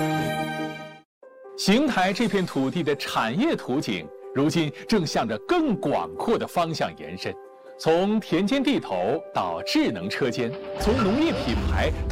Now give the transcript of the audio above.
邢台这片土地的产业图景，如今正向着更广阔的方向延伸，从田间地头到智能车间，从农业品牌